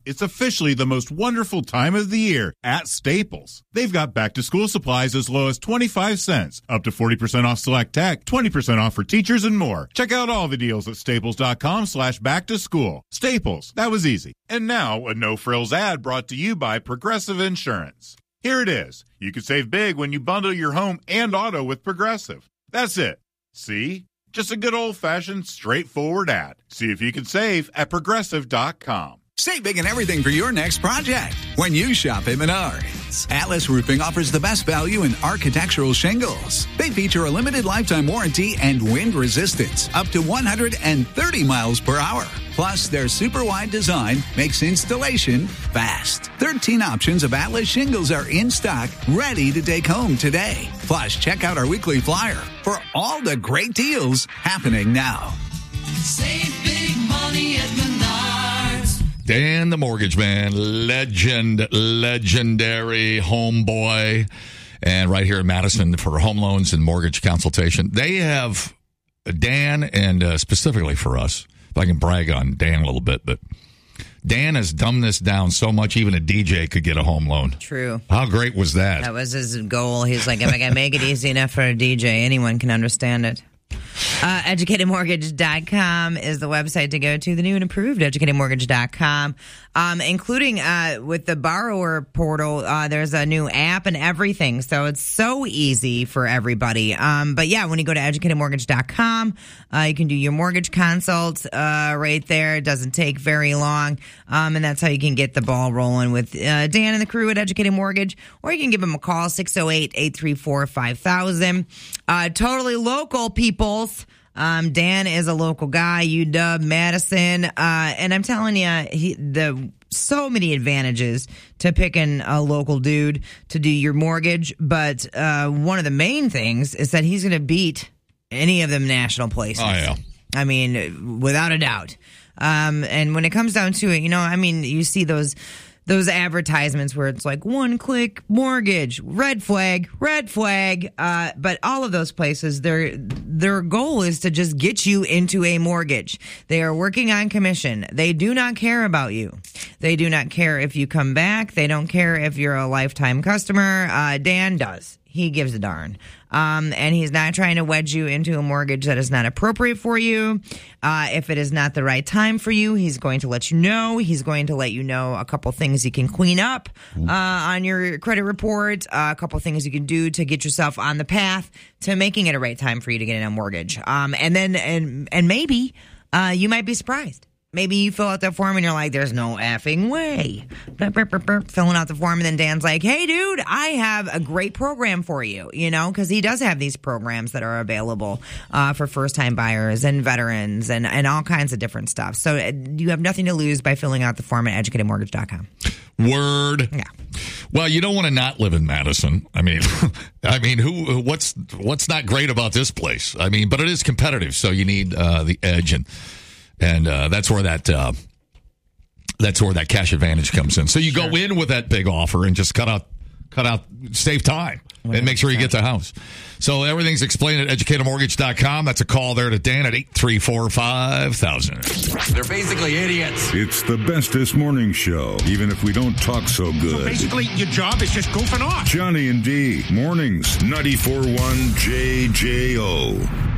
It's officially the most wonderful time of the year at Staples. They've got back-to-school supplies as low as 25 cents, up to 40% off select tech, 20% off for teachers, and more. Check out all the deals at staples.com/back-to-school. Staples, that was easy. And now, a no-frills ad brought to you by Progressive Insurance. Here it is. You can save big when you bundle your home and auto with Progressive. That's it. See? Just a good old-fashioned, straightforward ad. See if you can save at Progressive.com. Save big on everything for your next project when you shop at Menards. Atlas Roofing offers the best value in architectural shingles. They feature a limited lifetime warranty and wind resistance up to 130 miles per hour. Plus, their super wide design makes installation fast. 13 options of Atlas shingles are in stock, ready to take home today. Plus, check out our weekly flyer for all the great deals happening now. Save big money at Menards. Dan the Mortgage Man, legendary homeboy, and right here in Madison for home loans and mortgage consultation. They have Dan, and specifically for us, if I can brag on Dan a little bit, but Dan has dumbed this down so much, even a DJ could get a home loan. True. How great was that? That was his goal. He's like, if I can make it easy enough for a DJ, anyone can understand it. Educatedmortgage.com is the website to go to, the new and improved educatedmortgage.com, including with the borrower portal. There's a new app and everything, so it's so easy for everybody. But yeah, when you go to educatedmortgage.com, you can do your mortgage consult right there. It doesn't take very long, and that's how you can get the ball rolling with Dan and the crew at Educated Mortgage, or you can give them a call, 608-834-5000. Totally local, peoples. Dan is a local guy, UW, Madison, and I'm telling you, so many advantages to picking a local dude to do your mortgage, but one of the main things is that he's going to beat any of them national places. Oh, yeah. I mean, without a doubt. And when it comes down to it, you see those advertisements where it's like one-click mortgage, red flag. But all of those places, their goal is to just get you into a mortgage. They are working on commission. They do not care about you. They do not care if you come back. They don't care if you're a lifetime customer. Dan does. He gives a darn. And he's not trying to wedge you into a mortgage that is not appropriate for you. If it is not the right time for you, he's going to let you know. He's going to let you know a couple things you can clean up on your credit report, a couple things you can do to get yourself on the path to making it a right time for you to get in a mortgage. And maybe you might be surprised. Maybe you fill out that form and you're like, there's no effing way. Filling out the form, and then Dan's like, hey, dude, I have a great program for you, because he does have these programs that are available for first-time buyers and veterans and all kinds of different stuff. So you have nothing to lose by filling out the form at educatedmortgage.com. Word. Yeah. Well, you don't want to not live in Madison. I mean, what's not great about this place? I mean, but it is competitive, so you need the edge, and that's where that cash advantage comes in. So you go in with that big offer and just cut out, save time and make sure you get the house. So everything's explained at educatedmortgage.com. That's a call there to Dan at 834-5000. They're basically idiots. It's the bestest morning show, even if we don't talk so good. So basically, your job is just goofing off. Johnny and D, mornings, 94.1 JJO.